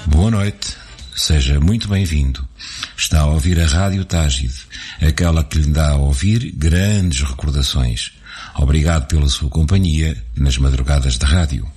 Boa noite, seja muito bem-vindo. Está a ouvir a Rádio Tágide, aquela que lhe dá a ouvir grandes recordações. Obrigado pela sua companhia nas madrugadas de rádio.